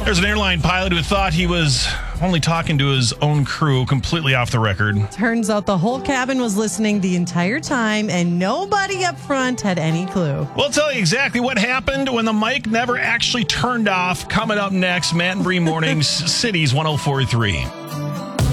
There's an airline pilot who thought he was only talking to his own crew, completely off the record. Turns out the whole cabin was listening the entire time, and nobody up front had any clue. We'll tell you exactly what happened when the mic never actually turned off. Coming up next, Matt and Bree Mornings, Cities 104.3.